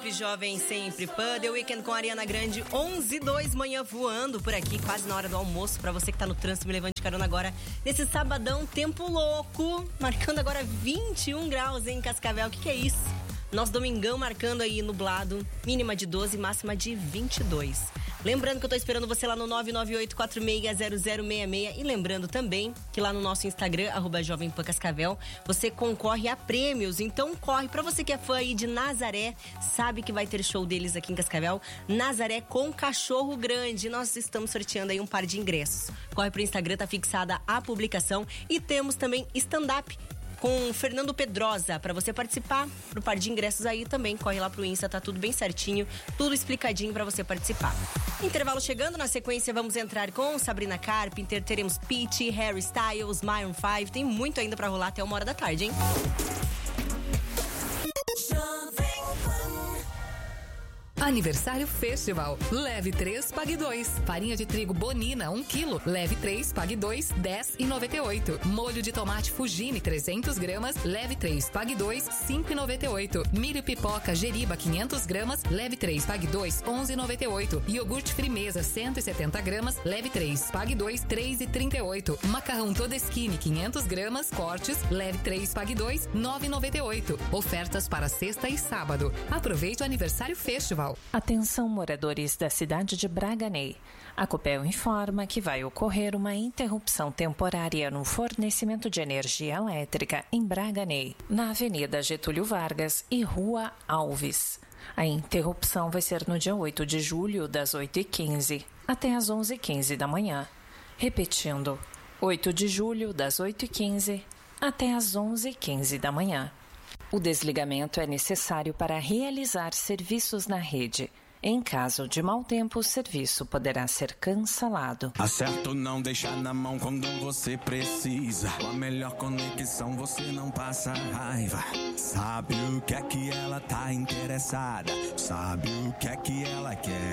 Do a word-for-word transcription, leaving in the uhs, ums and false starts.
Sempre jovem, sempre Pan. The Weeknd com a Ariana Grande, onze e dois, manhã voando por aqui, quase na hora do almoço. Pra você que tá no trânsito, me levando de carona agora. Nesse sabadão, tempo louco. Marcando agora vinte e um graus em Cascavel. O que que é isso? Nosso domingão marcando aí nublado. Mínima de doze, máxima de vinte e dois. Lembrando que eu tô esperando você lá no nove nove oito quatro seis zero zero seis seis. E lembrando também que lá no nosso Instagram, arroba Jovem Pan Cascavel, você concorre a prêmios. Então corre, pra você que é fã aí de Nazaré, sabe que vai ter show deles aqui em Cascavel. Nazaré com Cachorro Grande. Nós estamos sorteando aí um par de ingressos. Corre pro Instagram, tá fixada a publicação. E temos também stand-up com Fernando Pedrosa, para você participar pro par de ingressos aí também. Corre lá pro Insta, tá tudo bem certinho, tudo explicadinho para você participar. Intervalo chegando, na sequência vamos entrar com Sabrina Carpenter, teremos Pitty, Harry Styles, Maroon five, tem muito ainda para rolar até uma hora da tarde, hein? Aniversário Festival. Leve três, pague dois. Farinha de trigo Bonina, um quilo. Leve três, pague dois, dez e noventa e oito. Molho de tomate Fugini, trezentos gramas. Leve três, pague dois, cinco e noventa e oito. Milho pipoca Jeriba, quinhentos gramas. Leve três, pague dois, onze e noventa e oito. Iogurte Frimeza, cento e setenta gramas. Leve três, pague dois, três e trinta e oito. Macarrão Todeskine, quinhentos gramas. Cortes. Leve três, pague dois, nove e noventa e oito. Ofertas para sexta e sábado. Aproveite o Aniversário Festival. Atenção, moradores da cidade de Braganey. A Copel informa que vai ocorrer uma interrupção temporária no fornecimento de energia elétrica em Braganey, na Avenida Getúlio Vargas e Rua Alves. A interrupção vai ser no dia oito de julho, das oito e quinze até as onze e quinze da manhã. Repetindo, oito de julho, das oito e quinze até as onze e quinze da manhã. O desligamento é necessário para realizar serviços na rede. Em caso de mau tempo, o serviço poderá ser cancelado. Acerto não deixar na mão quando você precisa. Com a melhor conexão você não passa raiva. Sabe o que é que ela tá interessada? Sabe o que é que ela quer?